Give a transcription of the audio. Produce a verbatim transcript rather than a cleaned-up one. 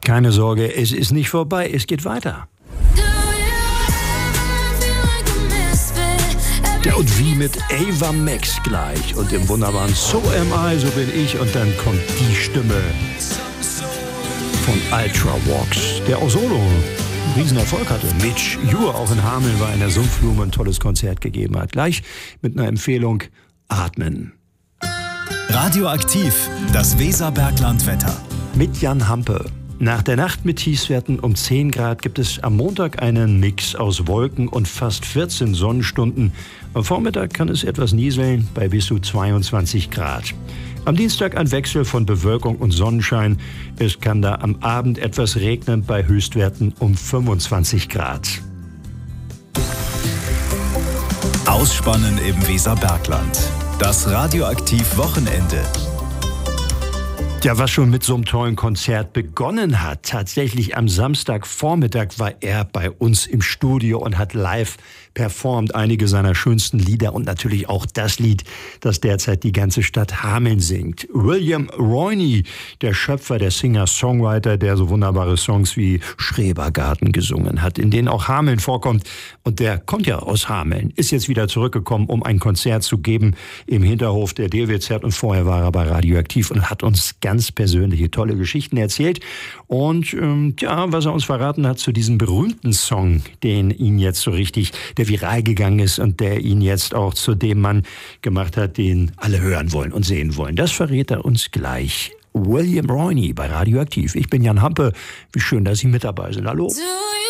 Keine Sorge, es ist nicht vorbei, es geht weiter. Ja, und wie mit Ava Max gleich und im wunderbaren So Am I, so bin ich, und dann kommt die Stimme von Ultravox, der auch solo einen Riesenerfolg hatte. Mitch Ure auch in Hameln war in der Sumpfblume ein tolles Konzert gegeben hat. Gleich mit einer Empfehlung: Atmen. Radioaktiv, das Weserberglandwetter. Mit Jan Hampe. Nach der Nacht mit Tiefstwerten um zehn Grad gibt es am Montag einen Mix aus Wolken und fast vierzehn Sonnenstunden. Am Vormittag kann es etwas nieseln bei bis zu zweiundzwanzig Grad. Am Dienstag ein Wechsel von Bewölkung und Sonnenschein. Es kann da am Abend etwas regnen bei Höchstwerten um fünfundzwanzig Grad. Ausspannen im Weserbergland. Das Radioaktiv-Wochenende. Ja, was schon mit so einem tollen Konzert begonnen hat. Tatsächlich am Samstagvormittag war er bei uns im Studio und hat live performt einige seiner schönsten Lieder und natürlich auch das Lied, das derzeit die ganze Stadt Hameln singt. William Royney, der Schöpfer, der Singer-Songwriter, der so wunderbare Songs wie Schrebergarten gesungen hat, in denen auch Hameln vorkommt. Und der kommt ja aus Hameln, ist jetzt wieder zurückgekommen, um ein Konzert zu geben im Hinterhof der D W Z, und vorher war er bei Radioaktiv und hat uns ganz persönliche, tolle Geschichten erzählt. Und ähm, ja, was er uns verraten hat zu diesem berühmten Song, den ihn jetzt so richtig, der viral gegangen ist und der ihn jetzt auch zu dem Mann gemacht hat, den alle hören wollen und sehen wollen. Das verrät er uns gleich. William Royney bei Radioaktiv. Ich bin Jan Hampe. Wie schön, dass Sie mit dabei sind. Hallo.